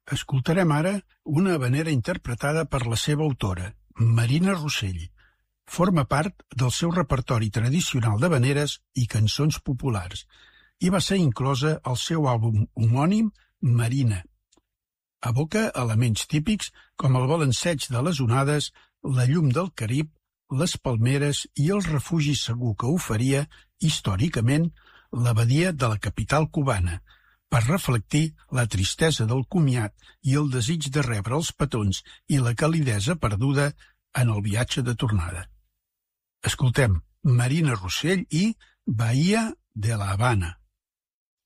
Escoltarem ara una havanera interpretada per la seva autora, Marina Rossell. Forma part del seu repertori tradicional d'havaneres i cançons populars i va ser inclosa al seu àlbum homònim Marina. Evoca elements típics com el balanceig de les onades, la llum del Carib, les palmeres i el refugi segur que oferia, històricament, l'abadia de la capital cubana, per reflectir la tristesa del comiat i el desig de rebre els petons i la calidesa perduda en el viatge de tornada. Escoltem Marina Rossell i Bahia de la Habana.